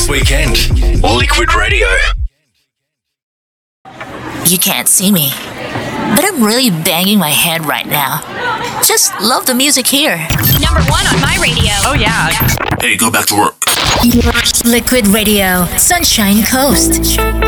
weekend. Liquid Radio. You can't see me, but I'm really banging my head right now. Just love the music here. Number 1 on my radio. Oh, yeah. Hey, go back to work. Liquid Radio, Sunshine Coast.